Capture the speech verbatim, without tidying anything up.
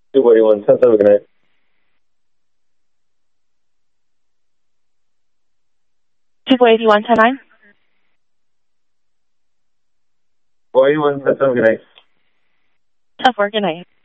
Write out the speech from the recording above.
two forty-one, ten seven, good night. two eighty-one, ten nine. four eighty-one, ten seven, good night. ten four, good night.